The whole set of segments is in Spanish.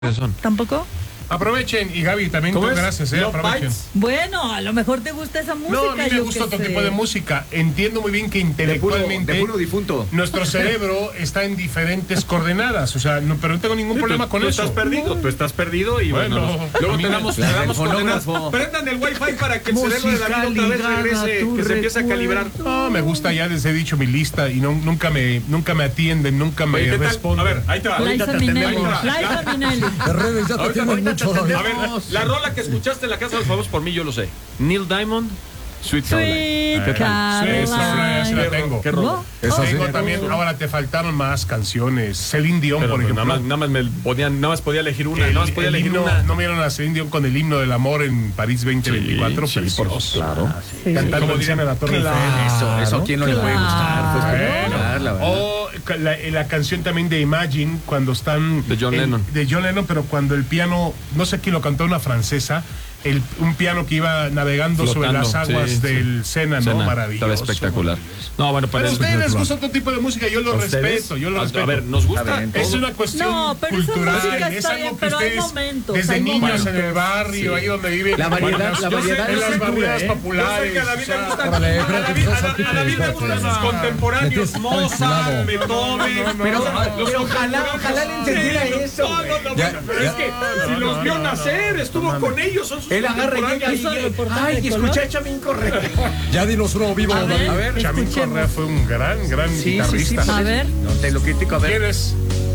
son. ¿Tampoco? Aprovechen, y Gaby, también ¿Cómo es? gracias, aprovechen. Bueno, a lo mejor te gusta esa música. No, a mí me yo gusta qué otro sé. tipo de música. Entiendo muy bien que intelectualmente de puro difunto. nuestro cerebro está en diferentes coordenadas. O sea, no, pero no tengo ningún problema con eso. Tú estás perdido y Bueno, luego a mí te me- damos fonógrafo. Prendan el wifi para que el cerebro de David otra vez Música ligada regrese, a tu que se empiece a calibrar. No, me gusta, ya les he dicho mi lista y nunca me atienden, nunca me Oye, ¿qué tal? responden. A ver, ahí te va. Liza Minnelli. Liza Minnelli. De redes ya te Ahorita tienen mucho. te a ver, la rola que escuchaste en la Casa de los Famosos, por mí yo lo sé. Neil Diamond, Sweet Caroline. Sweet Sí, esa la tengo. ¿Qué rola? ¿No? Esa sí. Tengo también, ahora te faltaron más canciones. Celine Dion, Pero, por pues, ejemplo. nada más podía elegir una. El- Nada más podía el elegir himno, una. ¿no vieron a Celine Dion con el himno del amor en París 2024? Sí, Precioso. claro. Sí. Cantando Como en la Torre Eiffel. Eso a quién no le puede gustar. Pues, Bueno. claro, la verdad. O la canción también de Imagine, cuando están... De John Lennon. De John Lennon, pero cuando el piano, no sé quién lo cantó, una francesa, un piano que iba navegando sobre Flotando, las aguas sí, del Sena, ¿no? Sena, Maravilloso. estaba espectacular. No, bueno, Pero a ustedes les gusta otro tipo de música, yo lo respeto, yo lo respeto. A ver, nos gusta. Está bien. Es una cuestión No, pero esa cultural, música es está algo bien, que pero hay ustedes, momentos, desde hay niños momentos. en el barrio, ahí donde viven, La variedad, en la variedad en es las cultura, barriadas ¿eh? populares. Yo sé que a David o sea, le gusta. Órale, A espérate, David espérate, a David le gustan sus contemporáneos. Metes Mozart, calculado. Beethoven. Pero ojalá le entendiera eso, No, güey. no, Ya, pero ya. es que si los vio nacer, estuvo con ellos, son sus Él agarra y llega contemporáneos. y ay, escuché a Chamín Correa. Ya dinos uno vivo. A ver. A ver. Chamín Escuchemos. Correa fue un gran guitarrista. A ver. No te lo critico, a ver. ¿Quién es?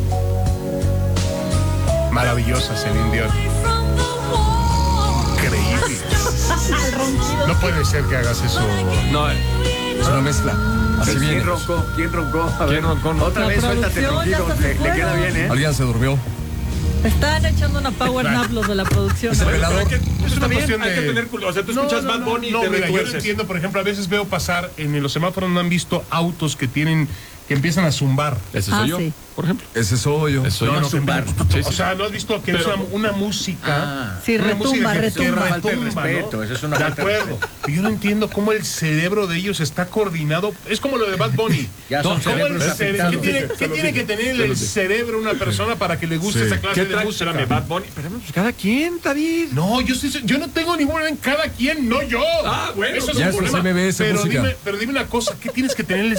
Maravillosa Celine Dion. Increíble. Al ronquido. No puede ser que hagas eso. No, Es una mezcla. Así viene. ¿Quién roncó? ¿Quién roncó? A ver, ¿Quién roncó? Otra La vez, suéltate el producción ya ronquido. se Le queda fueron. bien, ¿eh? Alguien se durmió. Están echando una power nap los de la producción. Ese ¿no? velador. es una una cuestión hay que de- tener culo. O sea, tú escuchas Bad Bunny y te mira, yo lo retuerces. entiendo, por ejemplo, a veces veo pasar en los semáforos, no han visto autos que empiezan a zumbar. Ese Ah, soy yo, sí. por ejemplo. Ese soy yo. Ese soy yo. zumbar. Sí, O sí. sea, ¿no has visto que Pero- es una música? Sí, una retumba, música que retumba. Falta de retumba, respeto, ¿no? eso es una De falta de acuerdo. Yo no entiendo cómo el cerebro de ellos está coordinado. Es como lo de Bad Bunny. Ya son ¿Cómo cerebros afectados. ¿Qué tiene que tener el cerebro una persona para que le guste esa clase ¿Qué de trae? música? Espérame, Bad Bunny. Espérame, pues cada quien, David. No, yo no tengo ninguna en cada quien, no yo. Ah, bueno. Eso es Ya un eso problema. sí me ve esa música. Pero dime una cosa, ¿qué tienes que tener el